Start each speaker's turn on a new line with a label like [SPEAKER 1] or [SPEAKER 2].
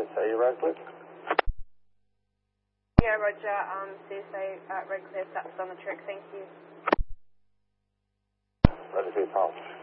[SPEAKER 1] CSA Redcliffe.
[SPEAKER 2] Yeah, Roger. CSA Redcliffe, that's on the trick. Thank you.
[SPEAKER 1] Ready to be passed.